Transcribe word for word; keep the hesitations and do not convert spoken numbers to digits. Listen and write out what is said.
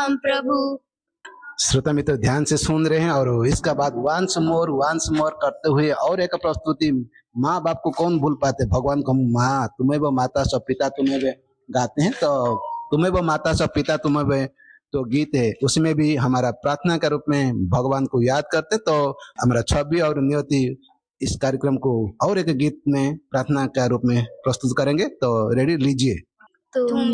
हम प्रभु। श्रोता मित्र ध्यान से सुन रहे हैं और इसका बाद वंस मोर वंस मोर करते हुए और एक प्रस्तुति, माँ बाप को कौन भूल पाते, भगवान को माँ तुम्हें वो माता सब पिता तुम्हें वे गाते हैं। तो तुम्हें वो माता सब पिता तुम्हें वे तो गीत है, उसमें भी हमारा प्रार्थना के रूप में भगवान को याद करते। तो हमारा छवि और नियति इस कार्यक्रम को और एक गीत में प्रार्थना के रूप में प्रस्तुत करेंगे। तो रेडी लीजिए। तुम